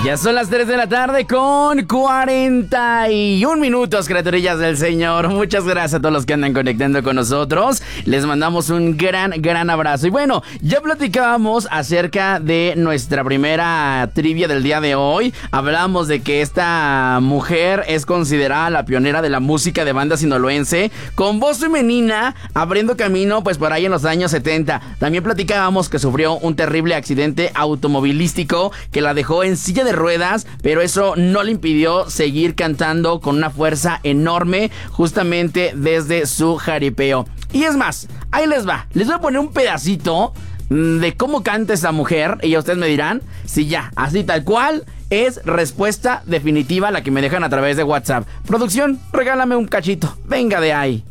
Ya son las 3 de la tarde con 41 minutos, criaturillas del Señor. Muchas gracias a todos los que andan conectando con nosotros. Les mandamos un gran abrazo. Y bueno, ya platicábamos acerca de nuestra primera trivia del día de hoy. Hablamos de que esta mujer es considerada la pionera de la música de banda sinaloense, con voz femenina, abriendo camino pues por ahí en los años 70. También platicábamos que sufrió un terrible accidente automovilístico que la dejó en silla de ruedas, pero eso no le impidió seguir cantando con una fuerza enorme, justamente desde su jaripeo. Y es más, ahí les va. Les voy a poner un pedacito de cómo canta esa mujer y ustedes me dirán si ya, así tal cual, es respuesta definitiva la que me dejan a través de WhatsApp. Producción, regálame un cachito. Venga de ahí.